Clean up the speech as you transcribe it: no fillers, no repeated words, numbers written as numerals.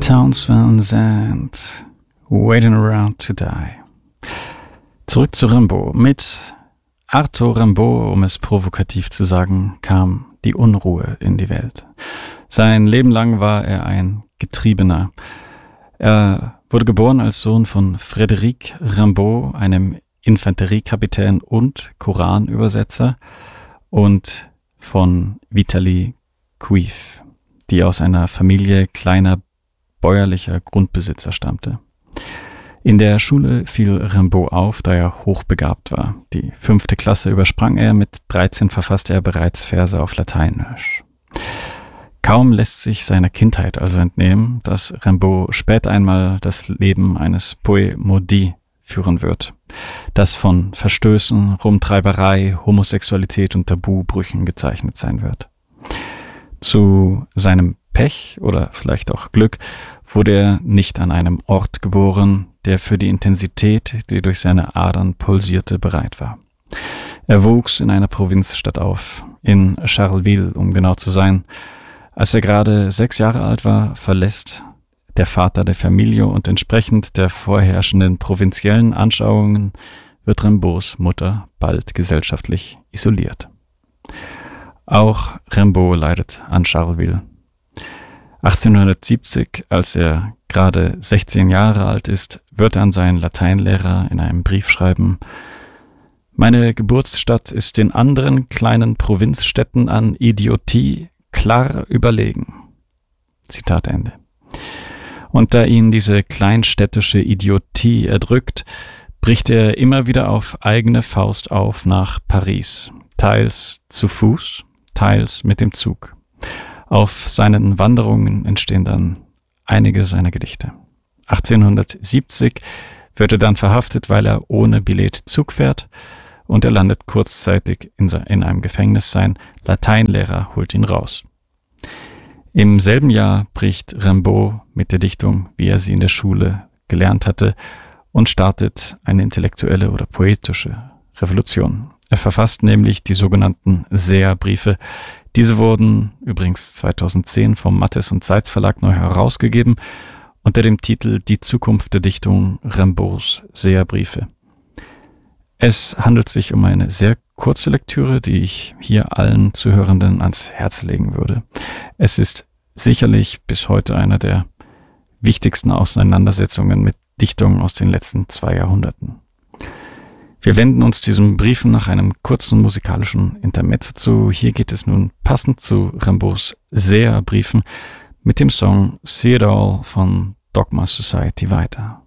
Towns Van Zandt, Waiting Around to Die. Zurück zu Rimbaud. Mit Arthur Rimbaud, um es provokativ zu sagen, kam die Unruhe in die Welt. Sein Leben lang war er ein Getriebener. Er wurde geboren als Sohn von Frédéric Rimbaud, einem Infanteriekapitän und Koranübersetzer, und von Vitaly Cuif, die aus einer Familie kleiner bäuerlicher Grundbesitzer stammte. In der Schule fiel Rimbaud auf, da er hochbegabt war. Die 5. Klasse übersprang er, mit 13 verfasste er bereits Verse auf Lateinisch. Kaum lässt sich seiner Kindheit also entnehmen, dass Rimbaud später einmal das Leben eines Poète maudit führen wird, das von Verstößen, Rumtreiberei, Homosexualität und Tabubrüchen gezeichnet sein wird. Zu seinem Pech oder vielleicht auch Glück wurde er nicht an einem Ort geboren, der für die Intensität, die durch seine Adern pulsierte, bereit war. Er wuchs in einer Provinzstadt auf, in Charleville, um genau zu sein. Als er gerade 6 Jahre alt war, verlässt der Vater der Familie und entsprechend der vorherrschenden provinziellen Anschauungen wird Rimbauds Mutter bald gesellschaftlich isoliert. Auch Rimbaud leidet an Charleville. 1870, als er gerade 16 Jahre alt ist, wird er an seinen Lateinlehrer in einem Brief schreiben: Meine Geburtsstadt ist den anderen kleinen Provinzstädten an Idiotie klar überlegen. Zitat Ende. Und da ihn diese kleinstädtische Idiotie erdrückt, bricht er immer wieder auf eigene Faust auf nach Paris, teils zu Fuß, teils mit dem Zug. Auf seinen Wanderungen entstehen dann einige seiner Gedichte. 1870 wird er dann verhaftet, weil er ohne Billett Zug fährt, und er landet kurzzeitig in einem Gefängnis. Sein Lateinlehrer holt ihn raus. Im selben Jahr bricht Rimbaud mit der Dichtung, wie er sie in der Schule gelernt hatte, und startet eine intellektuelle oder poetische Revolution. Er verfasst nämlich die sogenannten Seherbriefe. Diese wurden übrigens 2010 vom Matthes und Seitz Verlag neu herausgegeben unter dem Titel Die Zukunft der Dichtung, Rimbauds Seherbriefe. Es handelt sich um eine sehr kurze Lektüre, die ich hier allen Zuhörenden ans Herz legen würde. Es ist sicherlich bis heute einer der wichtigsten Auseinandersetzungen mit Dichtungen aus den letzten 2 Jahrhunderten. Wir wenden uns diesen Briefen nach einem kurzen musikalischen Intermezzo zu. Hier geht es nun passend zu Rimbauds Seherbriefen mit dem Song See It All von Dogma Society weiter.